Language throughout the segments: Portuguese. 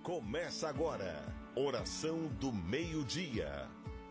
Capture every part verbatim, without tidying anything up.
Começa agora, oração do meio-dia.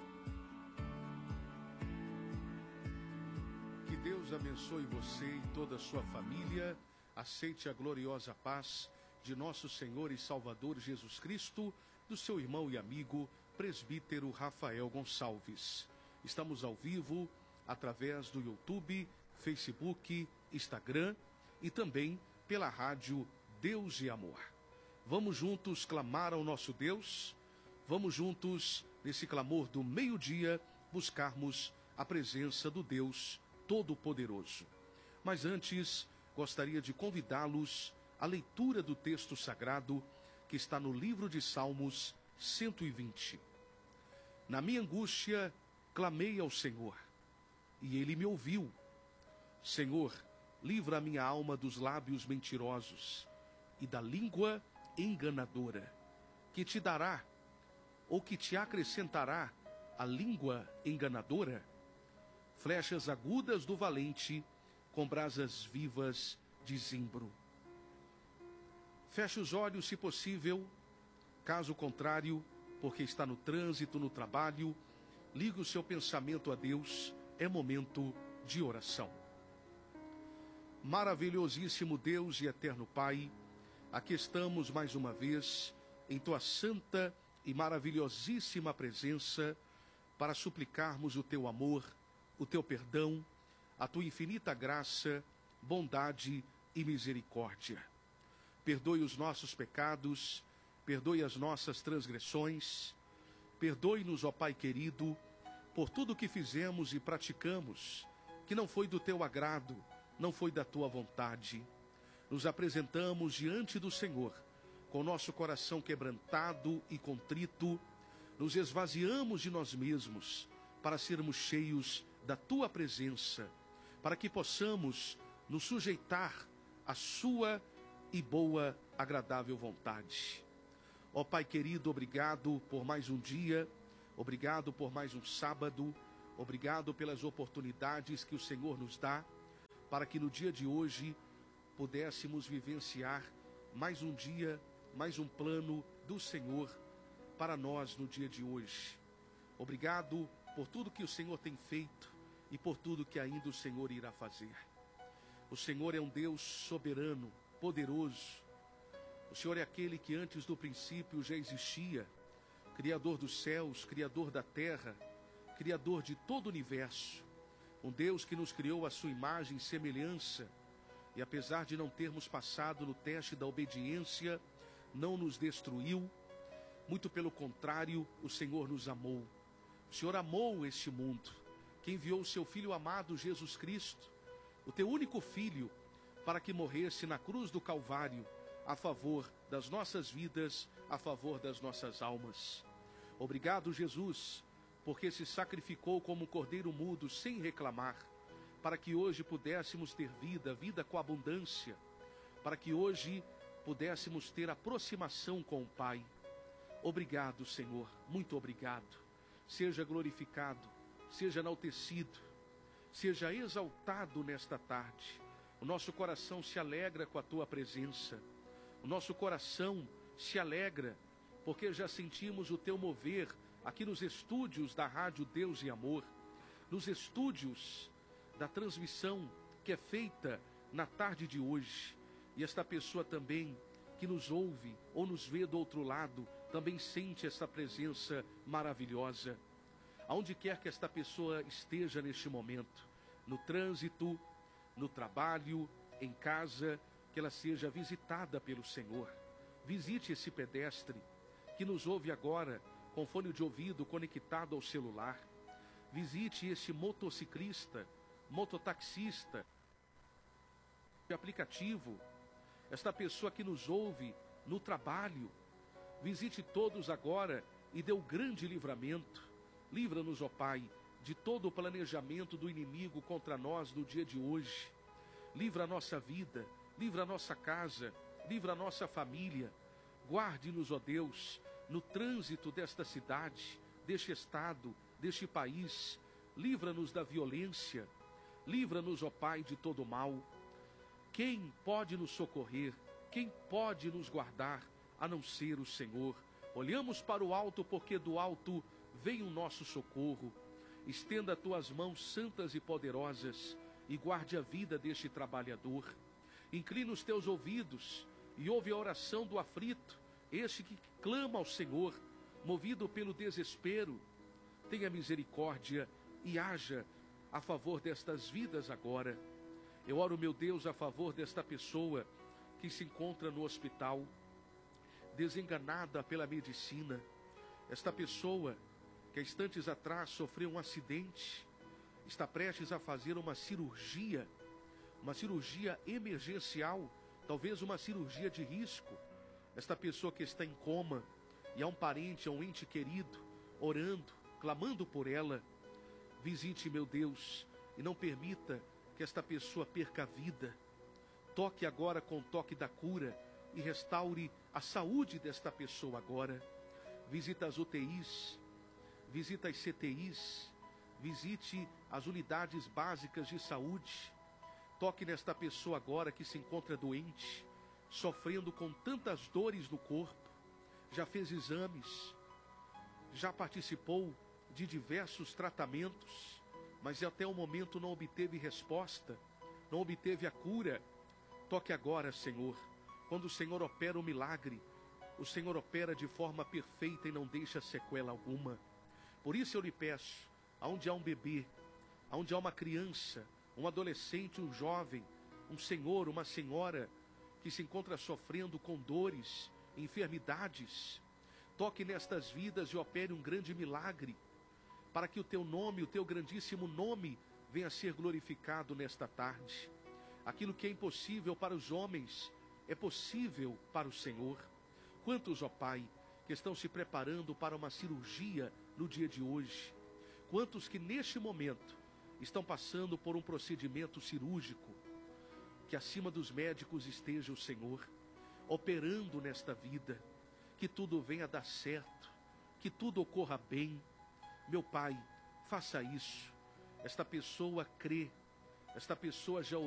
Que Deus abençoe você e toda a sua família. Aceite a gloriosa paz de nosso Senhor e Salvador Jesus Cristo, do seu irmão e amigo, presbítero Rafael Gonçalves. Estamos ao vivo através do YouTube, Facebook, Instagram e também pela rádio Deus e Amor. Vamos juntos clamar ao nosso Deus, vamos juntos, nesse clamor do meio-dia, buscarmos a presença do Deus Todo-Poderoso. Mas antes, gostaria de convidá-los à leitura do texto sagrado que está no livro de Salmos cento e vinte. Na minha angústia, clamei ao Senhor, e Ele me ouviu. Senhor, livra a minha alma dos lábios mentirosos e da língua enganadora, que te dará, ou que te acrescentará a língua enganadora, flechas agudas do valente, com brasas vivas de zimbro. Feche os olhos, se possível, caso contrário, porque está no trânsito, no trabalho, ligue o seu pensamento a Deus, é momento de oração. Maravilhosíssimo Deus e eterno Pai, aqui estamos mais uma vez em Tua santa e maravilhosíssima presença para suplicarmos o Teu amor, o Teu perdão, a Tua infinita graça, bondade e misericórdia. Perdoe os nossos pecados, perdoe as nossas transgressões, perdoe-nos, ó Pai querido, por tudo que fizemos e praticamos, que não foi do Teu agrado, não foi da Tua vontade. Nos apresentamos diante do Senhor, com nosso coração quebrantado e contrito, nos esvaziamos de nós mesmos, para sermos cheios da Tua presença, para que possamos nos sujeitar à Sua e boa, agradável vontade. Ó Pai querido, obrigado por mais um dia, obrigado por mais um sábado, obrigado pelas oportunidades que o Senhor nos dá, para que no dia de hoje pudéssemos vivenciar mais um dia, mais um plano do Senhor para nós no dia de hoje. Obrigado por tudo que o Senhor tem feito e por tudo que ainda o Senhor irá fazer. O Senhor é um Deus soberano, poderoso. O Senhor é aquele que antes do princípio já existia, Criador dos céus, Criador da terra, Criador de todo o universo. Um Deus que nos criou à sua imagem e semelhança, e apesar de não termos passado no teste da obediência, não nos destruiu, muito pelo contrário, o Senhor nos amou. O Senhor amou este mundo, que enviou o seu Filho amado Jesus Cristo, o teu único Filho, para que morresse na cruz do Calvário, a favor das nossas vidas, a favor das nossas almas. Obrigado, Jesus, porque se sacrificou como um cordeiro mudo, sem reclamar, para que hoje pudéssemos ter vida, vida com abundância, para que hoje pudéssemos ter aproximação com o Pai. Obrigado, Senhor, muito obrigado. Seja glorificado, seja enaltecido, seja exaltado nesta tarde. O nosso coração se alegra com a Tua presença. O nosso coração se alegra, porque já sentimos o Teu mover aqui nos estúdios da Rádio Deus e Amor, nos estúdios da transmissão que é feita na tarde de hoje. E esta pessoa também que nos ouve ou nos vê do outro lado, também sente essa presença maravilhosa. Aonde quer que esta pessoa esteja neste momento, no trânsito, no trabalho, em casa, que ela seja visitada pelo Senhor. Visite esse pedestre que nos ouve agora com fone de ouvido conectado ao celular. Visite esse motociclista, mototaxista, de aplicativo, esta pessoa que nos ouve no trabalho. Visite todos agora e dê o grande livramento. Livra-nos, ó Pai, de todo o planejamento do inimigo contra nós no dia de hoje. Livra a nossa vida, livra a nossa casa, livra a nossa família. Guarde-nos, ó Deus, no trânsito desta cidade, deste estado, deste país. Livra-nos da violência. Livra-nos, ó Pai, de todo o mal. Quem pode nos socorrer? Quem pode nos guardar? a não ser o Senhor. Olhamos para o alto, porque do alto vem o nosso socorro. Estenda tuas mãos santas e poderosas e guarde a vida deste trabalhador. Inclina os teus ouvidos e ouve a oração do aflito, este que clama ao Senhor, movido pelo desespero. Tenha misericórdia e haja a favor destas vidas agora. Eu oro, meu Deus, a favor desta pessoa que se encontra no hospital, desenganada pela medicina. Esta pessoa que há instantes atrás sofreu um acidente, está prestes a fazer uma cirurgia, uma cirurgia emergencial, talvez uma cirurgia de risco. Esta pessoa que está em coma, e há um parente, há um ente querido, orando, clamando por ela. Visite, meu Deus, e não permita que esta pessoa perca a vida. Toque agora com o toque da cura e restaure a saúde desta pessoa agora. Visita as U T Is, visita as C T Is, visite as unidades básicas de saúde. Toque nesta pessoa agora que se encontra doente, sofrendo com tantas dores no corpo. Já fez exames, já participou de diversos tratamentos, mas até o momento não obteve resposta, não obteve a cura. Toque agora, Senhor. Quando o Senhor opera o milagre, o Senhor opera de forma perfeita e não deixa sequela alguma. Por isso eu lhe peço, aonde há um bebê, aonde há uma criança, um adolescente, um jovem, um senhor, uma senhora que se encontra sofrendo com dores, enfermidades, toque nestas vidas e opere um grande milagre, para que o teu nome, o teu grandíssimo nome, venha a ser glorificado nesta tarde. Aquilo que é impossível para os homens, é possível para o Senhor. Quantos, ó Pai, que estão se preparando para uma cirurgia no dia de hoje? Quantos que neste momento estão passando por um procedimento cirúrgico? Que acima dos médicos esteja o Senhor, operando nesta vida, que tudo venha a dar certo, que tudo ocorra bem. Meu Pai, faça isso. Esta pessoa crê, esta pessoa já